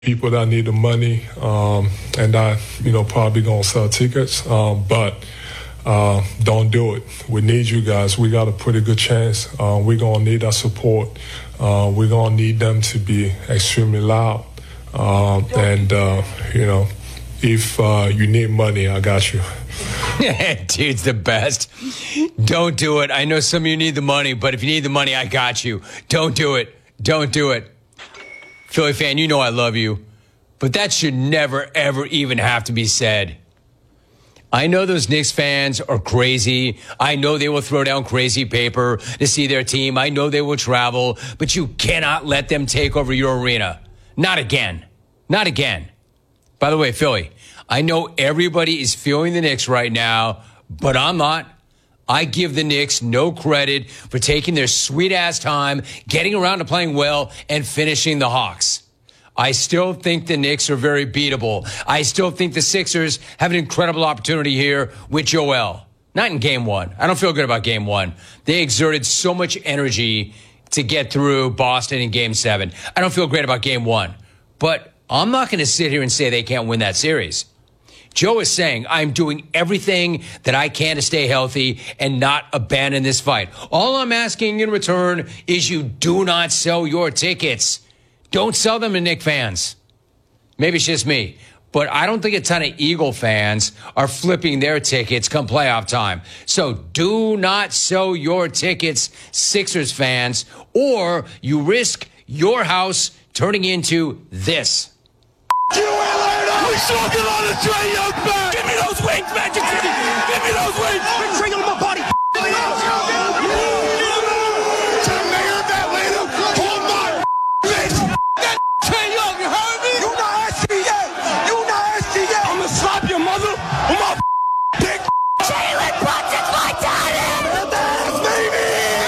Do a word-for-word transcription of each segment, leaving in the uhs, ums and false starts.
people that need the money um, and that, you know, probably going to sell tickets. Um, but uh, don't do it. We need you guys. We got a pretty good chance. Uh, we're going to need that support. Uh, we're going to need them to be extremely loud. Um, and, uh, you know, if uh, you need money, I got you. Dude's the best. Don't do it. I know some of you need the money, but if you need the money, I got you. Don't do it. Don't do it. Philly fan, you know I love you, but that should never, ever even have to be said. I know those Knicks fans are crazy. I know they will throw down crazy paper to see their team. I know they will travel, but you cannot let them take over your arena. Not again. Not again. By the way, Philly, I know everybody is feeling the Knicks right now, but I'm not. I give the Knicks no credit for taking their sweet-ass time, getting around to playing well, and finishing the Hawks. I still think the Knicks are very beatable. I still think the Sixers have an incredible opportunity here with Joel. Not in game one. I don't feel good about game one. They exerted so much energy to get through Boston in game seven. I don't feel great about game one. But I'm not going to sit here and say they can't win that series. Joe is saying, I'm doing everything that I can to stay healthy and not abandon this fight. All I'm asking in return is you do not sell your tickets. Don't sell them to Knicks fans. Maybe it's just me, but I don't think a ton of Eagle fans are flipping their tickets come playoff time. So do not sell your tickets, Sixers fans, or you risk your house turning into this. You Atlanta! We smoking on the Trae Young back! Give me those wings, Magic City! Give me those wings! Big Trae Young on my body! To the mayor of Atlanta, hold my bitch! That Trae Young, you heard me? You not S G A! You not S G A! I'ma slap your mother with my dick! Jalen Brunson's my daddy! Baby!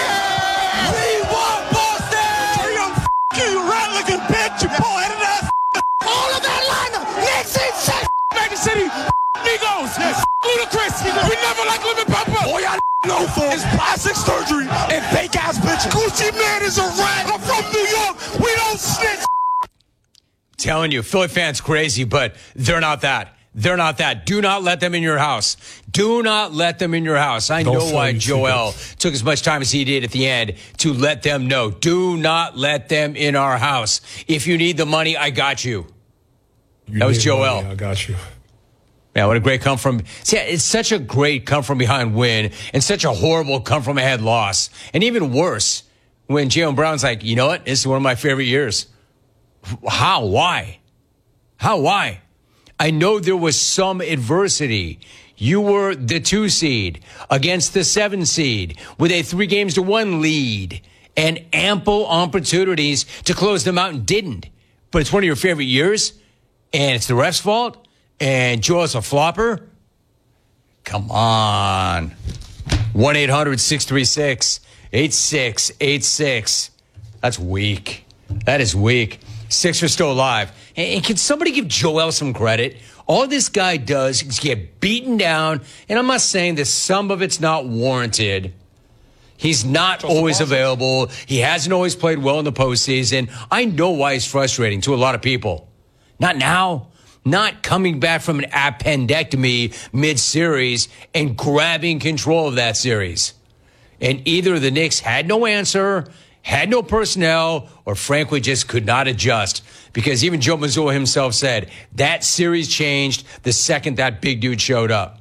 We want Boston! Trae Young, you rat-looking bitch! You bald-headed ass! All of Atlanta, Knicks and shit. Magic City, Migos, Ludacris. We never like lemon pepper. All y'all know for is plastic surgery and fake ass bitches. Gucci Man is a rat. I'm from New York. We don't snitch. Telling you, Philly fans crazy, but they're not that. They're not that. Do not let them in your house. Do not let them in your house. I Don't know why Joel took as much time as he did at the end to let them know. Do not let them in our house. If you need the money, I got you. you That was need Joel. money, I got you. Yeah, what a great come from. See, it's such a great come from behind win and such a horrible come from ahead loss. And even worse, when Jaylen Brown's like, you know what? This is one of my favorite years. How? Why? How? Why? I know there was some adversity. You were the two seed against the seven seed with a three games to one lead and ample opportunities to close them out and didn't. But it's one of your favorite years and it's the ref's fault and Joel's a flopper. Come on. one eight hundred six three six eight six eight six. That's weak. That is weak. Six are still alive. And can somebody give Joel some credit? All this guy does is get beaten down, and I'm not saying that some of it's not warranted. He's not always available. He hasn't always played well in the postseason. I know why he's frustrating to a lot of people. Not now. Not coming back from an appendectomy mid-series and grabbing control of that series. And either the Knicks had no answer, had no personnel, or frankly just could not adjust. Because even Joe Mazzulla himself said that series changed the second that big dude showed up.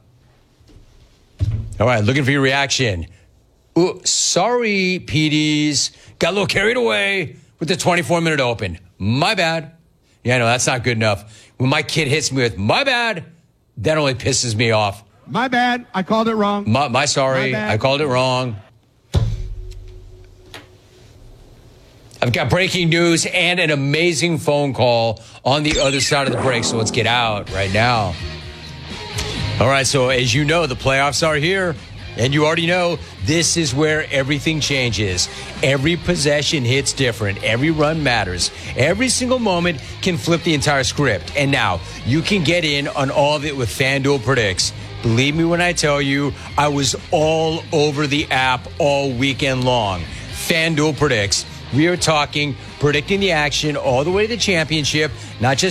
All right, looking for your reaction. Ooh, sorry, P Ds. Got a little carried away with the twenty-four minute open. My bad. Yeah, no, that's not good enough. When my kid hits me with, my bad, that only pisses me off. My bad. I called it wrong. My, my sorry. My I called it wrong. I've got breaking news and an amazing phone call on the other side of the break, so let's get out right now. All right, so as you know, the playoffs are here, and you already know this is where everything changes. Every possession hits different. Every run matters. Every single moment can flip the entire script. And now you can get in on all of it with FanDuel Predicts. Believe me when I tell you, I was all over the app all weekend long. FanDuel Predicts We are talking predicting the action all the way to the championship, not just